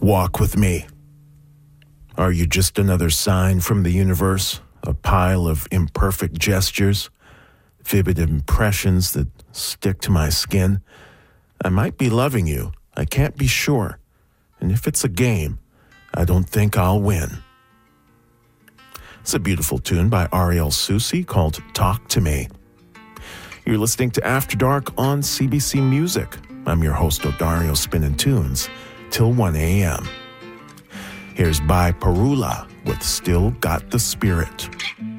Walk with me. Are you just another sign from the universe? A pile of imperfect gestures? Vivid impressions that stick to my skin? I might be loving you. I can't be sure. And if it's a game, I don't think I'll win. It's a beautiful tune by Ariel Soucy called Talk to Me. You're listening to After Dark on CBC Music. I'm your host, Odario Spinnin' Tunes, till 1 a.m. Here's By Perula with Still Got the Spirit.